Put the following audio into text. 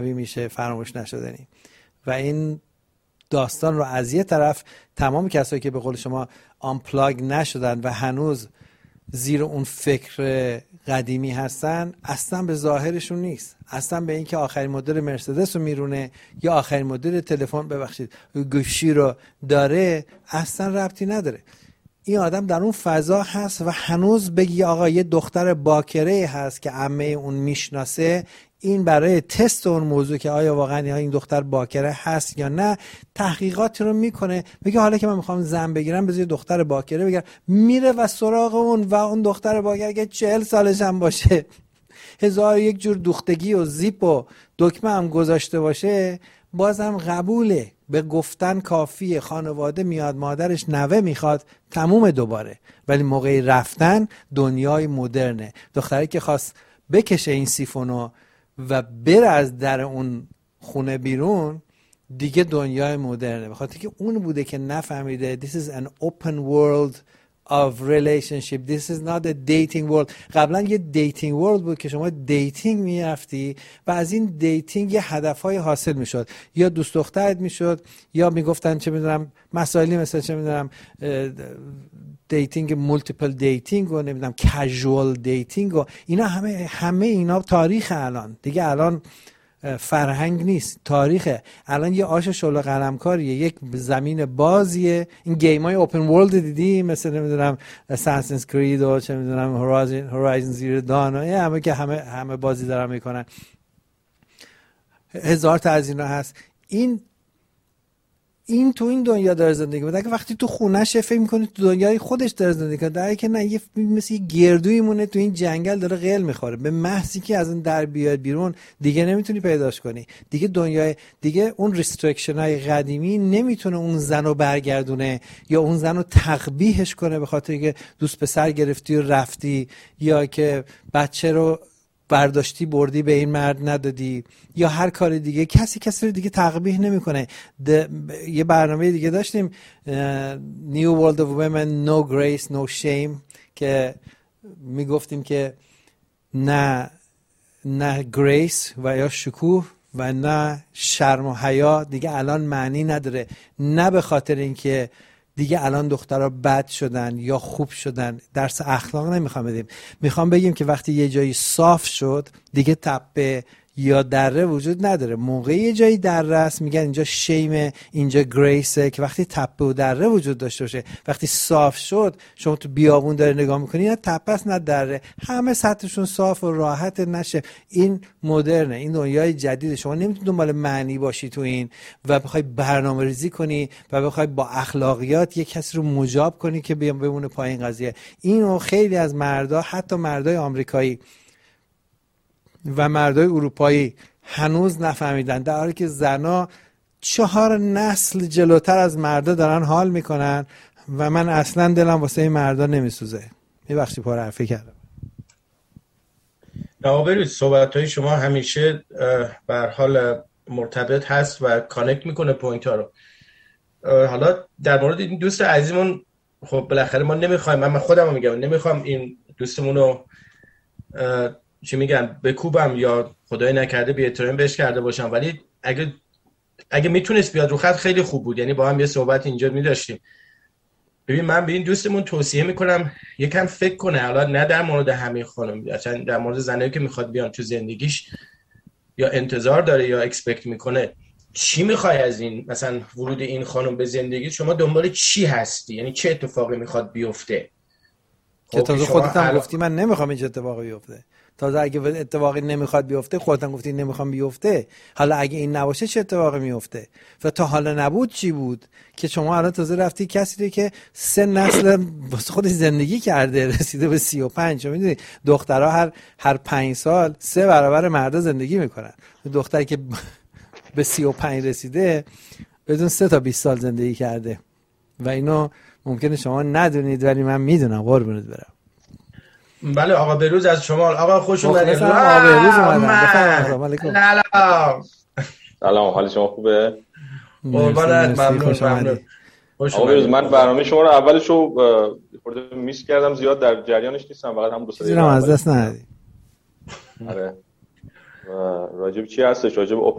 میشه فراموش نشدنی. و این داستان رو از یه طرف تمام کسایی که به قول شما آنپلاگ نشدن و هنوز زیر اون فکر قدیمی هستن، اصلا به ظاهرشون نیست، اصلا به این که آخرین مدل مرسدس رو میرونه یا آخرین مدل تلفن گوشی رو داره اصلا ربطی نداره. این آدم در اون فضا هست و هنوز بگی آقا یه دختر باکره هست که عمه اون میشناسه، این برای تست اون موضوع که آیا واقعا این دختر باکره هست یا نه تحقیقاتی رو میکنه، میگه حالا که من میخوام زن بگیرم بذار دختر باکره بگیرم، میره و سراغ اون و اون دختر باکره که 40 سالش هم باشه، 1001 جور دوختگی و زیپ و دکمه هم گذاشته باشه، بازم قبوله، به گفتن کافیه، خانواده میاد، مادرش نوه میخواد، تموم دوباره. ولی موقعی رفتن دنیای مدرنه. دختری که خواست بکشه این سیفونو و بره از در اون خونه بیرون دیگه دنیای مدرنه، بخاطر که اون بوده که نفهمیده this is an open world of relationship, this is not a dating world. قبلا یه dating world بود که شما دیتینگ میرفتی و از این دیتینگ یه هدفهای حاصل میشد، یا دوست دخترت میشد، یا میگفتن چه میدونم مسائلی مثل چه میدونم دیتینگ مولتیپل دیتینگ و نمیدونم کژوال دیتینگ و اینا، همه اینا تاریخ الان دیگه، الان فرهنگ نیست، تاریخه. الان یه آش شل قلمکاریه، یک زمین بازیه. این گیمای اوپن ورلد دیدی مثل نمیدونم اساسنز کرید و چه میدونم هورایزن زیرو دان، همه که همه بازی دارن میکنن، هزار تا از اینا هست. این تو این دنیا داره زندگی میکنه، وقتی تو خونه‌ش فکر میکنه تو دنیای خودش داره زندگی کنه، در حالی که نه، یه مثل یه گردویی مونه تو این جنگل داره قل میخوره. به محضی که از اون در بیاد بیرون دیگه نمیتونی پیداش کنی، دیگه دنیای دیگه اون ریستریکشن های قدیمی نمیتونه اون زنو برگردونه یا اون زنو تقبیحش کنه به خاطر که دوست پسر گرفتی و رفتی، یا که بچه رو برداشتی بردی به این مرد ندادی، یا هر کار دیگه. کسی رو دیگه تقبیح نمیکنه. یه برنامه دیگه داشتیم New World of Women No Grace No Shame که میگفتیم که نه گریس و یا شکوه و نه شرم و حیا دیگه الان معنی نداره، نه به خاطر اینکه دیگه الان دخترها بد شدن یا خوب شدن، درس اخلاق نمیخوام بدیم، میخوام بگیم که وقتی یه جایی صاف شد دیگه تپه یا دره وجود نداره. موقعی یه جایی دره است میگن اینجا شیمه، اینجا گریسه، که وقتی تپه و دره وجود داشته باشه. وقتی صاف شد شما تو بیابون داره نگاه میکنی، نه تپه است نه دره، همه سطحشون صاف و راحت نشه. این مدرنه، این دنیای جدیده. شما نمیتونی دنبال معنی باشی تو این و بخوای برنامه ریزی کنی و بخوای با اخلاقیات یک کسی رو مجاب کنی که بمونه پایین قضیه. اینو خیلی از مردا، حتی مردای آمریکایی و مردای اروپایی هنوز نفهمیدن، در حالی که زنا 4 نسل جلوتر از مردا دارن حال میکنن و من اصلا دلم واسه این مردا نمیسوزه. میبخشی پر حرفی کردم. نه صحبت‌های شما همیشه به هر حال مرتبط هست و کانکت میکنه پوینت ها رو. حالا در مورد این دوست عزیزمون، خب بالاخره ما نمیخوایم، من خودم رو میگم نمیخوام این دوستمون رو چی میگن بکوبم یا خدای نکرده بی احترامی بهش کرده باشم، ولی اگه میتونست بیاد رو خط خیلی خوب بود، یعنی با هم یه صحبت اینجا می‌داشتیم. ببین من به این دوستمون توصیه میکنم یکم فکر کنه، حالا نه در مورد همین خانم، اصلا در مورد زنایی که میخواد بیان تو زندگیش یا انتظار داره یا اکسپکت میکنه، چی میخوای از این مثلا ورود این خانم به زندگی، شما دنبال چی هستی، یعنی چه اتفاقی میخواد بیفته. که تازه خودت هم گفتی من نمیخوام این اتفاقی بیفته، تازه اگه اتفاقی نمیخواد بیفته خودت هم گفتی نمیخوام بیفته. حالا اگه این نباشه چه اتفاقی میفته؟ و تا حالا نبود چی بود که شما الان تازه رفتی کسی رو که 3 نسل واسه خودش زندگی کرده رسیده به 35. شما میدونی دخترها هر 5 سال 3 برابر مردا زندگی میکنن. دختری که به 35 رسیده بدون 3 تا 20 سال زندگی کرده و اینو ممکنه شما ندونید ولی من میدونم. قربونت برم. بله آقا بروز از شما. آقا خوش اومدید. آقا بروز اومدن. سلام علیکم. سلام، حال شما خوبه؟ قربانت، ممنون. آقا بروز من برنامه شما رو اولشو خورده میس کردم، زیاد در جریانش نیستم، فقط هم دو سه از دست ندادی. آره راجب چی هستش؟ راجب